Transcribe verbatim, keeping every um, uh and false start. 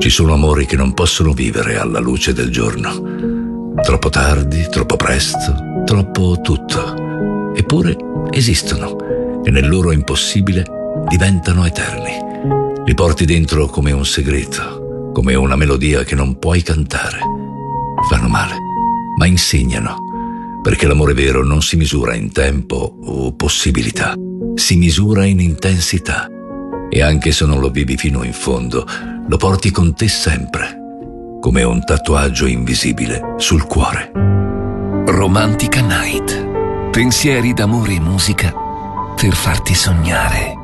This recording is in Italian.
Ci sono amori che non possono vivere alla luce del giorno. Troppo tardi, troppo presto, troppo tutto. Eppure esistono e nel loro impossibile diventano eterni. Li porti dentro come un segreto, come una melodia che non puoi cantare. Fanno male, ma insegnano, perché l'amore vero non si misura in tempo o possibilità, si misura in intensità. E anche se non lo vivi fino in fondo, lo porti con te sempre, come un tatuaggio invisibile sul cuore. Romantica Night. Pensieri d'amore e musica per farti sognare.